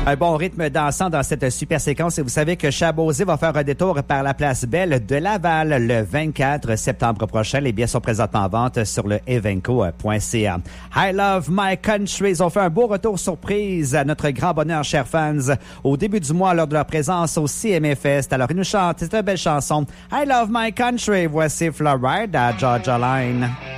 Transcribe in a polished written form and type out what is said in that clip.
Un bon rythme dansant dans cette super séquence et vous savez que Chabosé va faire un détour par la place Belle de Laval le 24 septembre prochain. Les billets sont présentement en vente sur le evenco.ca. I Love My Country. Ils ont fait un beau retour surprise à notre grand bonheur, chers fans, au début du mois lors de leur présence au CMA Fest. Alors, ils nous chantent cette belle chanson I Love My Country. Voici Florida, Georgia Line.